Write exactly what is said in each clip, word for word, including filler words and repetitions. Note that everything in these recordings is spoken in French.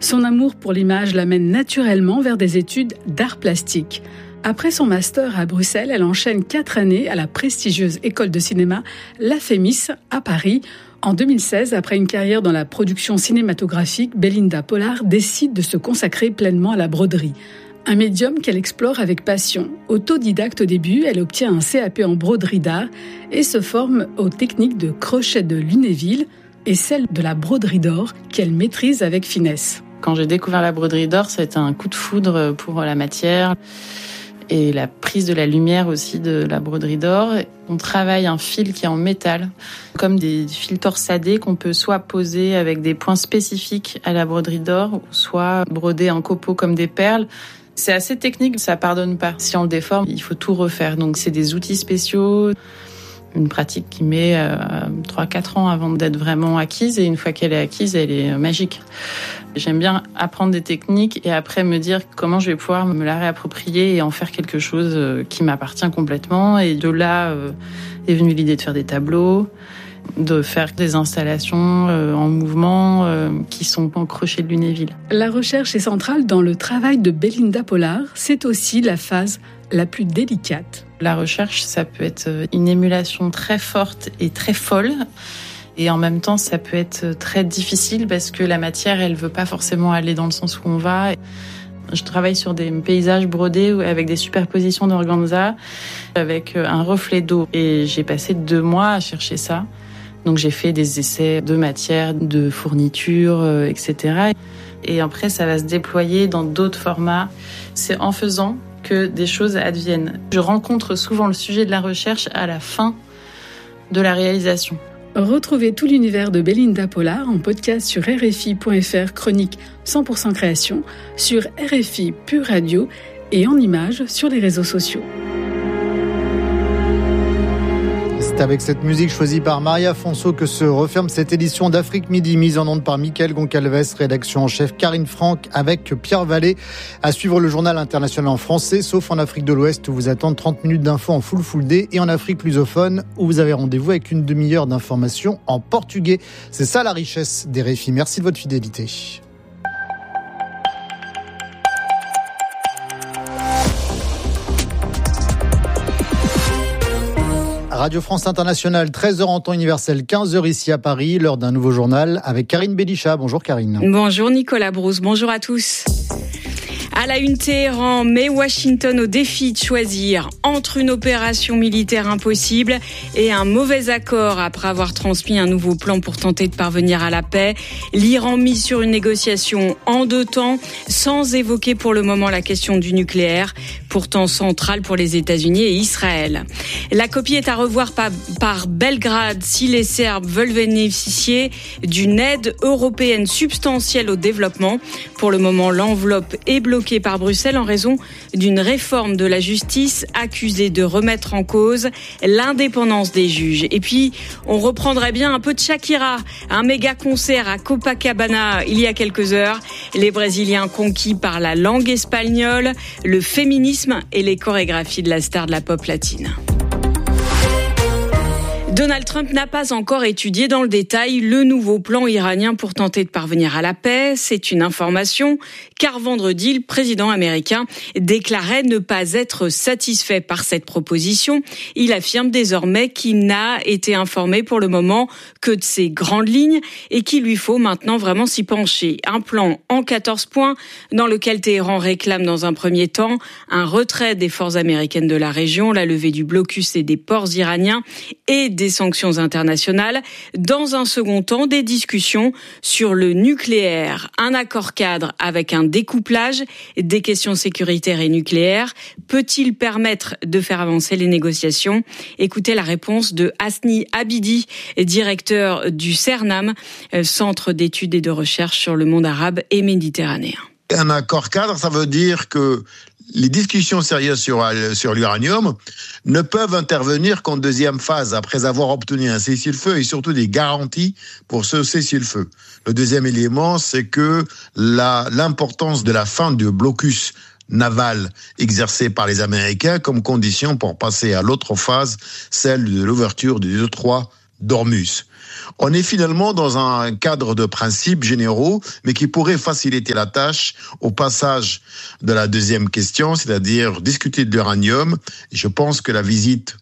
Son amour pour l'image l'amène naturellement vers des études d'art plastique. Après son master à Bruxelles, elle enchaîne quatre années à la prestigieuse école de cinéma La Fémis à Paris. En deux mille seize, après une carrière dans la production cinématographique, Belinda Pollard décide de se consacrer pleinement à la broderie. Un médium qu'elle explore avec passion. Autodidacte au début, elle obtient un C A P en broderie d'art et se forme aux techniques de crochet de Lunéville et celle de la broderie d'or qu'elle maîtrise avec finesse. Quand j'ai découvert la broderie d'or, c'était un coup de foudre pour la matière et la prise de la lumière aussi de la broderie d'or. On travaille un fil qui est en métal, comme des fils torsadés qu'on peut soit poser avec des points spécifiques à la broderie d'or, soit broder en copeaux comme des perles. C'est assez technique, ça pardonne pas. Si on le déforme, il faut tout refaire. Donc c'est des outils spéciaux, une pratique qui met euh, trois à quatre ans avant d'être vraiment acquise. Et une fois qu'elle est acquise, elle est magique. J'aime bien apprendre des techniques et après me dire comment je vais pouvoir me la réapproprier et en faire quelque chose qui m'appartient complètement. Et de là euh, est venue l'idée de faire des tableaux, de faire des installations euh, en mouvement euh, qui sont en crochet de Lunéville. La recherche est centrale dans le travail de Belinda Pollard. C'est aussi la phase la plus délicate. La recherche, ça peut être une émulation très forte et très folle. Et en même temps, ça peut être très difficile parce que la matière, elle veut pas forcément aller dans le sens où on va. Je travaille sur des paysages brodés avec des superpositions d'organza, avec un reflet d'eau. Et j'ai passé deux mois à chercher ça. Donc j'ai fait des essais de matière, de fournitures, et cetera. Et après, ça va se déployer dans d'autres formats. C'est en faisant que des choses adviennent. Je rencontre souvent le sujet de la recherche à la fin de la réalisation. Retrouvez tout l'univers de Belinda Pollard en podcast sur R F I point F R, chronique cent pour cent création, sur R F I Pure Radio et en images sur les réseaux sociaux. C'est avec cette musique choisie par Maria Fonso que se referme cette édition d'Afrique Midi, mise en onde par Mickaël Goncalves, rédaction en chef Karine Franck, avec Pierre Vallée. À suivre le journal international en français, sauf en Afrique de l'Ouest où vous attendent trente minutes d'infos en full full day, et en Afrique lusophone où vous avez rendez-vous avec une demi-heure d'informations en portugais. C'est ça la richesse des R F I. Merci de votre fidélité. Radio France Internationale, treize heures en temps universel, quinze heures ici à Paris, l'heure d'un nouveau journal avec Karine Bélichat. Bonjour Karine. Bonjour Nicolas Brousse, bonjour à tous. À la une, Téhéran met Washington au défi de choisir entre une opération militaire impossible et un mauvais accord après avoir transmis un nouveau plan pour tenter de parvenir à la paix. L'Iran mise sur une négociation en deux temps, sans évoquer pour le moment la question du nucléaire, pourtant centrale pour les États-Unis et Israël. La copie est à revoir par, par Belgrade si les Serbes veulent bénéficier d'une aide européenne substantielle au développement. Pour le moment, l'enveloppe est bloquée par Bruxelles en raison d'une réforme de la justice accusée de remettre en cause l'indépendance des juges. Et puis, on reprendrait bien un peu de Shakira, un méga concert à Copacabana il y a quelques heures. Les Brésiliens conquis par la langue espagnole, le féminisme et les chorégraphies de la star de la pop latine. Donald Trump n'a pas encore étudié dans le détail le nouveau plan iranien pour tenter de parvenir à la paix. C'est une information, car vendredi, le président américain déclarait ne pas être satisfait par cette proposition. Il affirme désormais qu'il n'a été informé pour le moment que de ses grandes lignes et qu'il lui faut maintenant vraiment s'y pencher. Un plan en quatorze points dans lequel Téhéran réclame dans un premier temps un retrait des forces américaines de la région, la levée du blocus et des ports iraniens et des sanctions internationales. Dans un second temps, des discussions sur le nucléaire. Un accord cadre avec un découplage des questions sécuritaires et nucléaires peut-il permettre de faire avancer les négociations ? Écoutez la réponse de Hasni Abidi, directeur du CERNAM, Centre d'études et de recherche sur le monde arabe et méditerranéen. Un accord cadre, ça veut dire que les discussions sérieuses sur, sur l'uranium ne peuvent intervenir qu'en deuxième phase, après avoir obtenu un cessez-le-feu et surtout des garanties pour ce cessez-le-feu. Le deuxième élément, c'est que la, l'importance de la fin du blocus naval exercé par les Américains comme condition pour passer à l'autre phase, celle de l'ouverture du détroit d'Ormuz. On est finalement dans un cadre de principes généraux, mais qui pourrait faciliter la tâche au passage de la deuxième question, c'est-à-dire discuter de l'uranium. Et je pense que la visite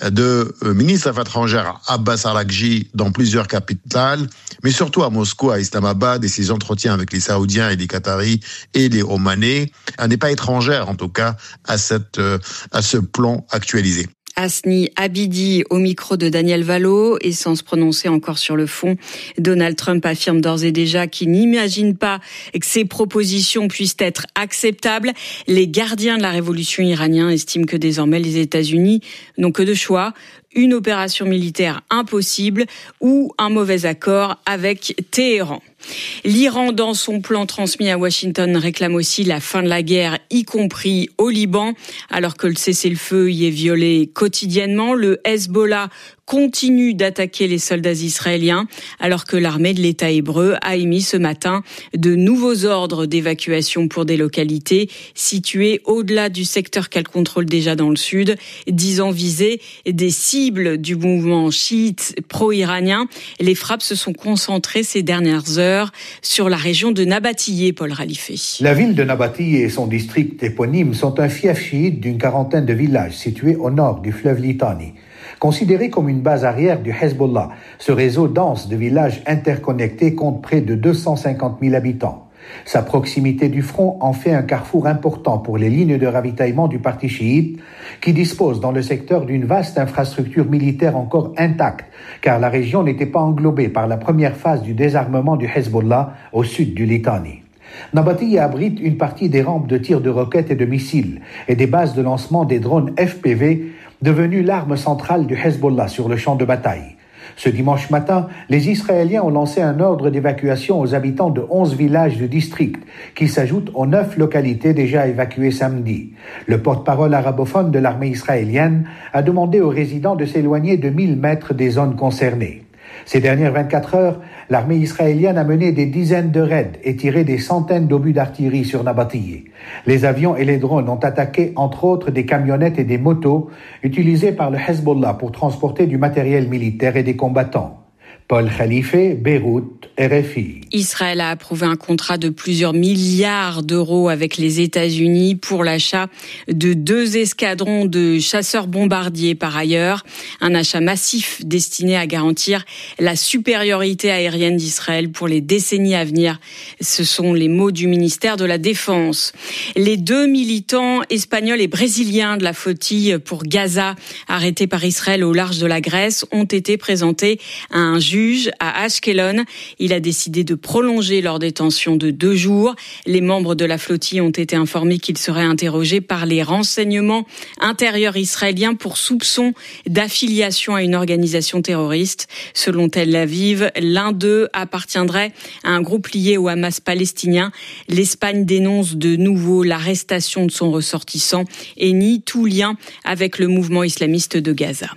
de ministre des Affaires étrangères Abbas Araghchi dans plusieurs capitales, mais surtout à Moscou, à Islamabad, et ses entretiens avec les Saoudiens et les Qataris et les Omanais, n'est pas étrangère en tout cas à cette à ce plan actualisé. Hasni Abidi au micro de Daniel Valo, et sans se prononcer encore sur le fond, Donald Trump affirme d'ores et déjà qu'il n'imagine pas que ces propositions puissent être acceptables. Les gardiens de la révolution iranienne estiment que désormais les États-Unis n'ont que deux choix: une opération militaire impossible ou un mauvais accord avec Téhéran. L'Iran, dans son plan transmis à Washington, réclame aussi la fin de la guerre, y compris au Liban. Alors que le cessez-le-feu y est violé quotidiennement, le Hezbollah continue d'attaquer les soldats israéliens, alors que l'armée de l'État hébreu a émis ce matin de nouveaux ordres d'évacuation pour des localités situées au-delà du secteur qu'elle contrôle déjà dans le sud, disant viser des cibles du mouvement chiite pro-iranien. Les frappes se sont concentrées ces dernières heures sur la région de Nabatiyé, Paul Ralifé. La ville de Nabatiyé et son district éponyme sont un fief chiite d'une quarantaine de villages situés au nord du fleuve Litani. Considéré comme une base arrière du Hezbollah, ce réseau dense de villages interconnectés compte près de deux cent cinquante mille habitants. Sa proximité du front en fait un carrefour important pour les lignes de ravitaillement du parti chiite, qui dispose dans le secteur d'une vaste infrastructure militaire encore intacte, car la région n'était pas englobée par la première phase du désarmement du Hezbollah au sud du Litani. Nabatiyé abrite une partie des rampes de tir de roquettes et de missiles et des bases de lancement des drones F P V, devenue l'arme centrale du Hezbollah sur le champ de bataille. Ce dimanche matin, les Israéliens ont lancé un ordre d'évacuation aux habitants de onze villages du district, qui s'ajoutent aux neuf localités déjà évacuées samedi. Le porte-parole arabophone de l'armée israélienne a demandé aux résidents de s'éloigner de mille mètres des zones concernées. Ces dernières vingt-quatre heures, l'armée israélienne a mené des dizaines de raids et tiré des centaines d'obus d'artillerie sur Nabatiyé. Les avions et les drones ont attaqué entre autres des camionnettes et des motos utilisées par le Hezbollah pour transporter du matériel militaire et des combattants. Paul Khalife, Beyrouth, R F I. Israël a approuvé un contrat de plusieurs milliards d'euros avec les États-Unis pour l'achat de deux escadrons de chasseurs-bombardiers par ailleurs. Un achat massif destiné à garantir la supériorité aérienne d'Israël pour les décennies à venir. Ce sont les mots du ministère de la Défense. Les deux militants espagnols et brésiliens de la flottille pour Gaza, arrêtés par Israël au large de la Grèce, ont été présentés à un juge à Ashkelon. Il a décidé de prolonger leur détention de deux jours. Les membres de la flottille ont été informés qu'ils seraient interrogés par les renseignements intérieurs israéliens pour soupçon d'affiliation à une organisation terroriste. Selon Tel Aviv, l'un d'eux appartiendrait à un groupe lié au Hamas palestinien. L'Espagne dénonce de nouveau l'arrestation de son ressortissant et nie tout lien avec le mouvement islamiste de Gaza.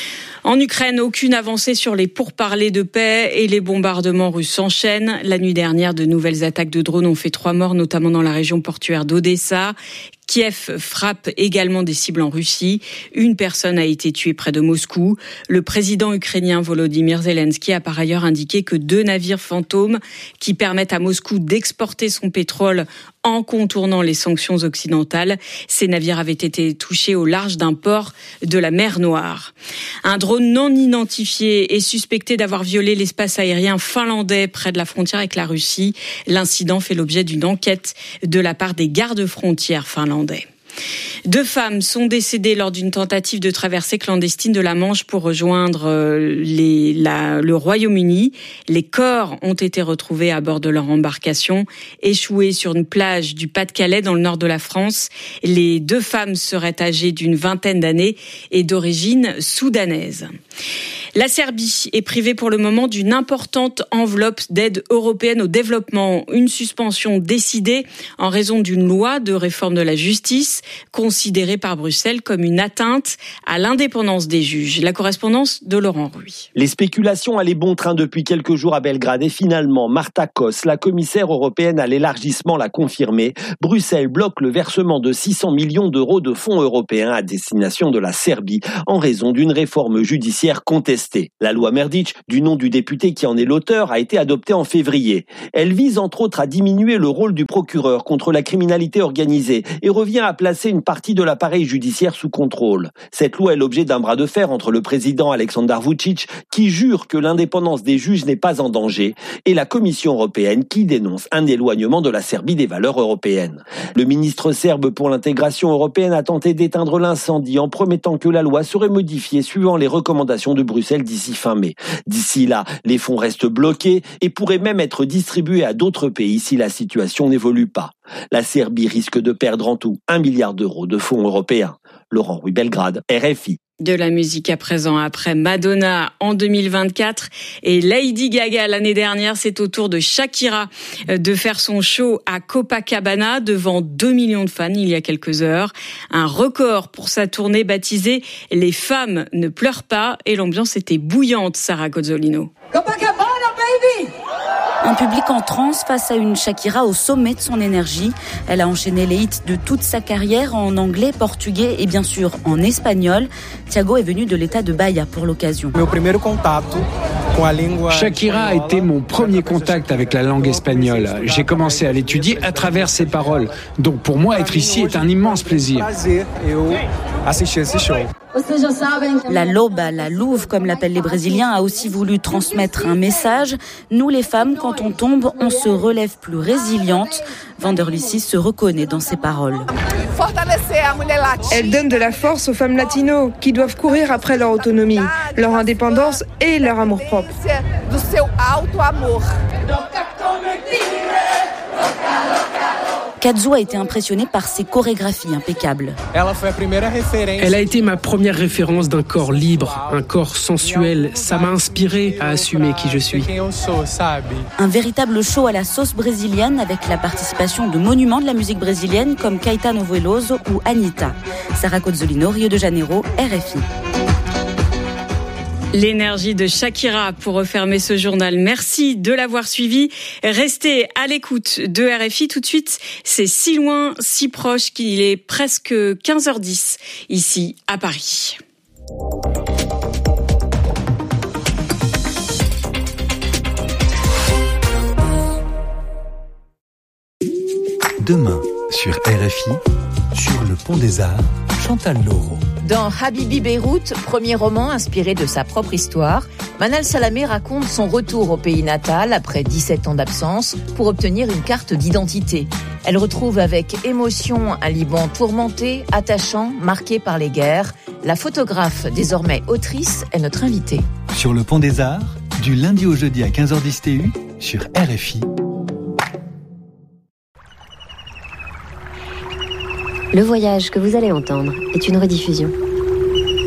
En Ukraine, aucune avancée sur les pourparlers de paix et les bombardements russes s'enchaînent. La nuit dernière, de nouvelles attaques de drones ont fait trois morts, notamment dans la région portuaire d'Odessa. Kiev frappe également des cibles en Russie. Une personne a été tuée près de Moscou. Le président ukrainien Volodymyr Zelensky a par ailleurs indiqué que deux navires fantômes qui permettent à Moscou d'exporter son pétrole en contournant les sanctions occidentales. Ces navires avaient été touchés au large d'un port de la mer Noire. Un drone non identifié est suspecté d'avoir violé l'espace aérien finlandais près de la frontière avec la Russie. L'incident fait l'objet d'une enquête de la part des gardes-frontières finlandais. Deux femmes sont décédées lors d'une tentative de traversée clandestine de la Manche pour rejoindre les, la, le Royaume-Uni. Les corps ont été retrouvés à bord de leur embarcation, échoués sur une plage du Pas-de-Calais dans le nord de la France. Les deux femmes seraient âgées d'une vingtaine d'années et d'origine soudanaise. La Serbie est privée pour le moment d'une importante enveloppe d'aide européenne au développement. Une suspension décidée en raison d'une loi de réforme de la justice considérée par Bruxelles comme une atteinte à l'indépendance des juges. La correspondance de Laurent Ruy. Les spéculations allaient bon train depuis quelques jours à Belgrade et finalement, Marta Kos, la commissaire européenne à l'élargissement, l'a confirmé. Bruxelles bloque le versement de six cents millions d'euros de fonds européens à destination de la Serbie en raison d'une réforme judiciaire contestée. contestée. La loi Merdic, du nom du député qui en est l'auteur, a été adoptée en février. Elle vise entre autres à diminuer le rôle du procureur contre la criminalité organisée et revient à placer une partie de l'appareil judiciaire sous contrôle. Cette loi est l'objet d'un bras de fer entre le président Aleksandar Vučić, qui jure que l'indépendance des juges n'est pas en danger, et la Commission européenne qui dénonce un éloignement de la Serbie des valeurs européennes. Le ministre serbe pour l'intégration européenne a tenté d'éteindre l'incendie en promettant que la loi serait modifiée suivant les recommandations de Bruxelles d'ici fin mai. D'ici là, les fonds restent bloqués et pourraient même être distribués à d'autres pays si la situation n'évolue pas. La Serbie risque de perdre en tout un milliard d'euros de fonds européens. Laurent Rouy, Belgrade, R F I. De la musique à présent, après Madonna en deux mille vingt-quatre et Lady Gaga l'année dernière, c'est au tour de Shakira de faire son show à Copacabana devant deux millions de fans il y a quelques heures. Un record pour sa tournée baptisée « Les femmes ne pleurent pas » et l'ambiance était bouillante, Sarah Gozzolino. Copacabana, baby! Un public en transe face à une Shakira au sommet de son énergie. Elle a enchaîné les hits de toute sa carrière en anglais, portugais et bien sûr en espagnol. Thiago est venu de l'état de Bahia pour l'occasion. Shakira a été mon premier contact avec la langue espagnole. J'ai commencé à l'étudier à travers ses paroles. Donc pour moi, être ici est un immense plaisir. La Loba, la Louve, comme l'appellent les Brésiliens, a aussi voulu transmettre un message. Nous les femmes, quand on tombe, on se relève plus résiliente. Vanderlissi se reconnaît dans ses paroles. Elle donne de la force aux femmes latino qui doivent courir après leur autonomie, leur indépendance et leur amour-propre. Kazu a été impressionné par ses chorégraphies impeccables. Elle a été ma première référence d'un corps libre, un corps sensuel. Ça m'a inspiré à assumer qui je suis. Un véritable show à la sauce brésilienne avec la participation de monuments de la musique brésilienne comme Caetano Veloso ou Anitta. Sarah Cozzolino, Rio de Janeiro, R F I. L'énergie de Shakira pour refermer ce journal. Merci de l'avoir suivi. Restez à l'écoute de R F I. Tout de suite, c'est si loin, si proche qu'il est presque quinze heures dix ici à Paris. Demain, sur R F I, sur le Pont des Arts, Chantal Laurent. Dans Habibi Beyrouth, premier roman inspiré de sa propre histoire, Manal Salamé raconte son retour au pays natal après dix-sept ans d'absence pour obtenir une carte d'identité. Elle retrouve avec émotion un Liban tourmenté, attachant, marqué par les guerres. La photographe, désormais autrice, est notre invitée. Sur le Pont des Arts, du lundi au jeudi à quinze heures dix T U, sur R F I. Le voyage que vous allez entendre est une rediffusion.